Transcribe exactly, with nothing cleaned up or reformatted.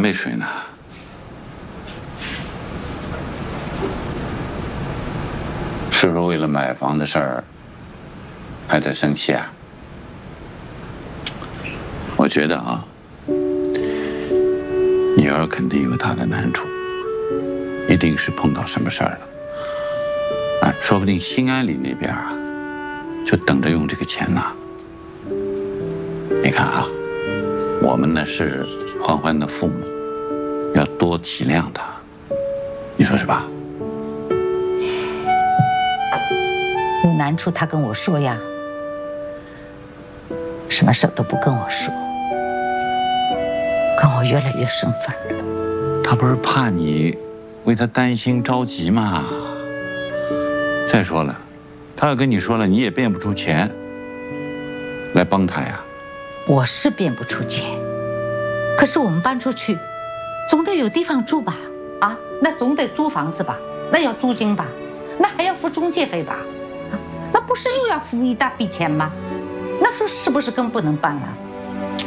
杯水呢？是不是为了买房的事儿还在生气啊？我觉得啊，女儿肯定有她的难处，一定是碰到什么事儿了。哎，说不定兴安里那边啊，就等着用这个钱呢。你看啊，我们呢是欢欢的父母，要多体谅他，你说是吧？ 有难处他跟我说呀，什么事都不跟我说，跟我越来越生分了。 他不是怕你为他担心着急吗？再说了，他要跟你说了，你也变不出钱来帮他呀。 我是变不出钱，可是我们搬出去，总得有地方住吧？啊，那总得租房子吧？那要租金吧？那还要付中介费吧？啊，那不是又要付一大笔钱吗？那说是不是更不能办了？